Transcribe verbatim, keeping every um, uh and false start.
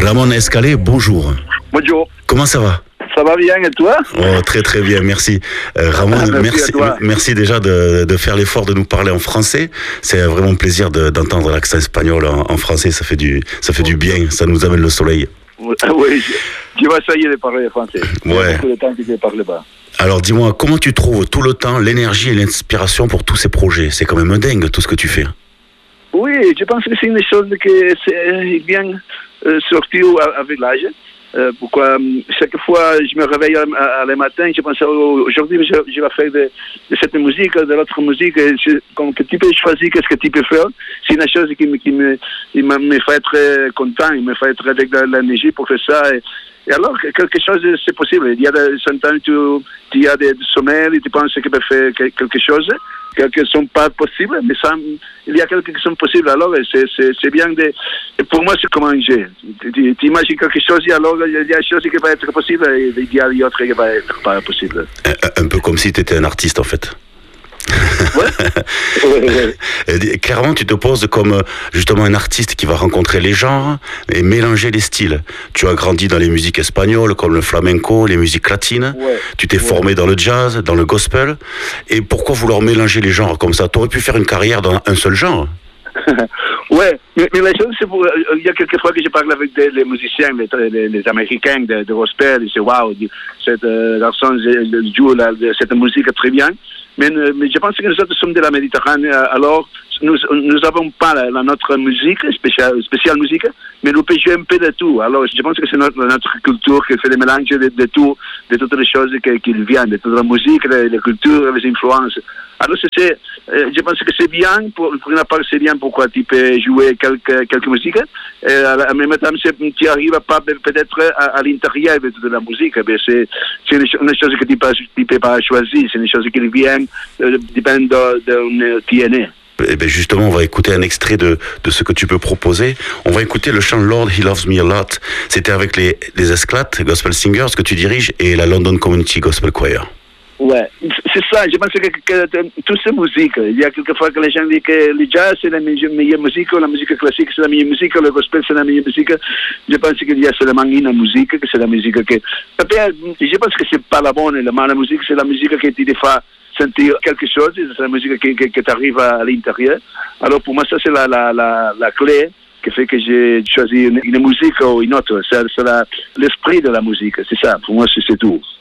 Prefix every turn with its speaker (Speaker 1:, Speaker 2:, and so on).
Speaker 1: Ramon Escalé, bonjour.
Speaker 2: Bonjour.
Speaker 1: Comment ça va?
Speaker 2: Ça va bien et toi?
Speaker 1: Oh, très très bien, merci. Euh, Ramon,
Speaker 2: merci,
Speaker 1: merci, merci déjà de, de faire l'effort de nous parler en français. C'est vraiment un plaisir de, d'entendre l'accent espagnol en, en français, ça fait, du, ça fait du bien, ça nous amène le soleil.
Speaker 2: Oui, je vais essayer de parler français.
Speaker 1: Ouais.
Speaker 2: Tout le temps que je parle pas.
Speaker 1: Alors dis-moi, comment tu trouves tout le temps l'énergie et l'inspiration pour tous ces projets? C'est quand même dingue tout ce que tu fais.
Speaker 2: Oui, je pense que c'est une chose qui c'est bien euh, sortie avec l'âge. Euh, pourquoi chaque fois je me réveille à, à, à le matin, je pense aujourd'hui je, je vais faire de, de cette musique, de l'autre musique, je, quand tu peux choisir qu'est-ce que tu peux faire, c'est une chose qui me, qui me, qui me, me fait être content, il me fait être avec de l'énergie pour faire ça. Et, et alors, quelque chose, c'est possible. Il y a des sometimes tu, tu as des sommeils et tu penses que tu peux faire quelque chose, quelques ne sont pas possibles, mais ça, il y a quelques qui sont possibles. Alors, c'est, c'est, c'est bien de... Pour moi, c'est comme un jeu. Tu, tu imagines quelque chose et alors, il y a des choses qui peuvent être possibles et il y a d'autres qui ne peuvent être pas possibles.
Speaker 1: Un, un peu comme si tu étais un artiste, en fait.
Speaker 2: Ouais. ouais, ouais.
Speaker 1: Clairement, tu te poses comme justement un artiste qui va rencontrer les genres et mélanger les styles. Tu as grandi dans les musiques espagnoles comme le flamenco, les musiques latines.
Speaker 2: Ouais.
Speaker 1: Tu t'es
Speaker 2: ouais.
Speaker 1: formé dans le jazz, dans le gospel. Et pourquoi vouloir mélanger les genres comme ça? Tu aurais pu faire une carrière dans un seul genre.
Speaker 2: Ouais, mais, mais la chose, c'est pour. Il y a quelques fois que je parle avec des, les musiciens, les, les, les Américains de, de gospel, ils disent waouh, cette euh, garçon joue la, cette musique très bien. Mais, mais je pense que nous autres sommes de la Méditerranée, alors nous nous avons pas la, la, notre musique, spéciale, spéciale musique, mais nous peut jouer un peu de tout. Alors je pense que c'est notre, notre culture qui fait le mélange de, de tout, de toutes les choses qui, qui viennent, de toute la musique, les, les cultures, les influences. Alors c'est, euh, je pense que c'est bien, pour, pour une part c'est bien pourquoi tu peux jouer quelques, quelques musiques, et en même temps tu arrives pas peut-être à, à l'intérieur de toute la musique, mais c'est, c'est une chose que tu ne peux pas choisir, c'est une chose qui vient, euh, dépend de, de qui est né.
Speaker 1: Eh bien justement, on va écouter un extrait de, de ce que tu peux proposer. On va écouter le chant Lord, He Loves Me A Lot. C'était avec les, les Esclates, Gospel Singers, que tu diriges, et la London Community Gospel Choir.
Speaker 2: Ouais, c'est ça. Je pense que, que, que toutes ces musiques, il y a quelquefois que les gens disent que le jazz c'est la meilleure musique, la musique classique c'est la meilleure musique, le gospel c'est la meilleure musique. Je pense qu'il y a seulement une musique, que c'est la musique que... Je pense que c'est pas la bonne, la mauvaise musique, c'est la musique qui te fait sentir quelque chose, c'est la musique qui, qui, qui t'arrive à, à l'intérieur. Alors pour moi ça c'est la, la, la, la clé qui fait que j'ai choisi une, une musique ou une autre. C'est, c'est la, l'esprit de la musique, c'est ça. Pour moi c'est, c'est tout.